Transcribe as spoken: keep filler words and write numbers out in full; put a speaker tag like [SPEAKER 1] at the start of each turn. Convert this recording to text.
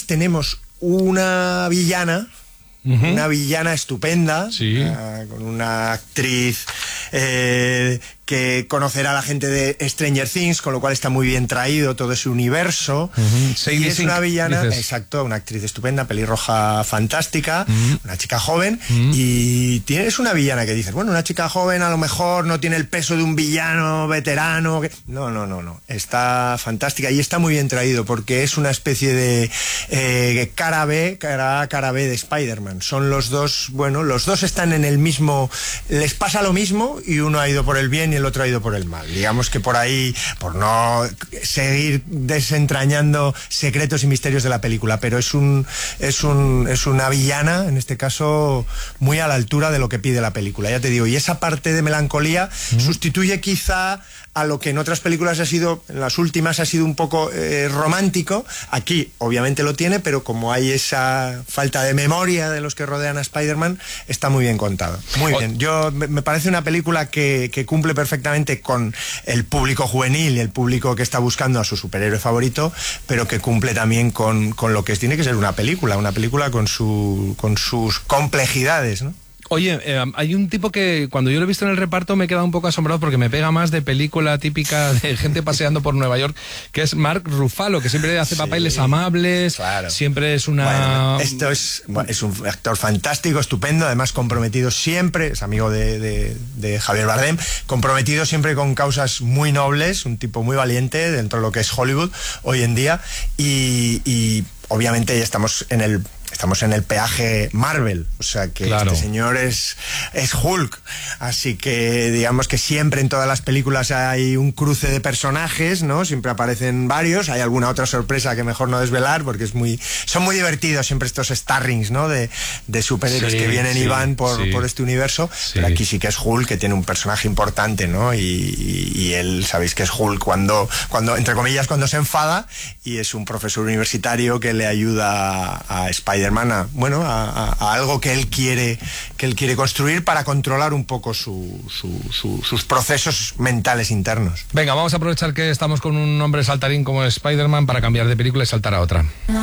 [SPEAKER 1] además tenemos una villana, uh-huh. una villana estupenda,
[SPEAKER 2] sí.
[SPEAKER 1] uh, con una actriz eh, que conocerá a la gente de Stranger Things, con lo cual está muy bien traído todo ese universo.
[SPEAKER 2] Uh-huh.
[SPEAKER 1] Y es
[SPEAKER 2] Sink,
[SPEAKER 1] una villana,
[SPEAKER 2] dices.
[SPEAKER 1] exacto, una actriz estupenda, pelirroja fantástica,
[SPEAKER 2] uh-huh.
[SPEAKER 1] una chica joven,
[SPEAKER 2] uh-huh.
[SPEAKER 1] y tienes una villana que dices, bueno, una chica joven a lo mejor no tiene el peso de un villano veterano. Que... No, no, no, no. Está fantástica y está muy bien traído porque es una especie de eh, cara B, cara A, cara B de Spider-Man. Son los dos, bueno, los dos están en el mismo, les pasa lo mismo y uno ha ido por el bien y el otro ha ido por el mal. Digamos que por ahí, por no seguir desentrañando secretos y misterios de la película, pero es un es un es una villana, en este caso, muy a la altura de lo que pide la película, ya te digo, y esa parte de melancolía mm. sustituye quizá a lo que en otras películas ha sido, en las últimas ha sido un poco eh, romántico. Aquí obviamente lo tiene, pero como hay esa falta de memoria de los que rodean a Spider-Man, está muy bien contado. Muy o... bien. Yo me parece una película que, que cumple perfectamente con el público juvenil y el público que está buscando a su superhéroe favorito, pero que cumple también con, con lo que tiene que ser una película, una película con su con sus complejidades, ¿no?
[SPEAKER 2] Oye, eh, hay un tipo que cuando yo lo he visto en el reparto me he quedado un poco asombrado porque me pega más de película típica de gente paseando por Nueva York, que es Mark Ruffalo, que siempre hace sí, papeles amables, claro. siempre es una...
[SPEAKER 1] Bueno, esto es, es un actor fantástico, estupendo, además comprometido siempre, es amigo de, de, de Javier Bardem, comprometido siempre con causas muy nobles, un tipo muy valiente dentro de lo que es Hollywood hoy en día, y, y obviamente ya estamos en el... Estamos en el peaje Marvel, o sea que claro. este señor es, es Hulk, así que digamos que siempre en todas las películas hay un cruce de personajes, ¿no? Siempre aparecen varios, hay alguna otra sorpresa que mejor no desvelar porque es muy, son muy divertidos siempre estos starrings, ¿no? De, de superhéroes sí, que vienen sí, y van por, sí. por este universo, sí. pero aquí sí que es Hulk, que tiene un personaje importante, ¿no? Y, y, y él, sabéis que es Hulk cuando, cuando, entre comillas, cuando se enfada, y es un profesor universitario que le ayuda a, a Spider hermana, bueno, a, a, a algo que él quiere que él quiere construir para controlar un poco su, su, su, sus procesos mentales internos.
[SPEAKER 2] Venga, vamos a aprovechar que estamos con un hombre saltarín como Spider-Man para cambiar de película y saltar a otra.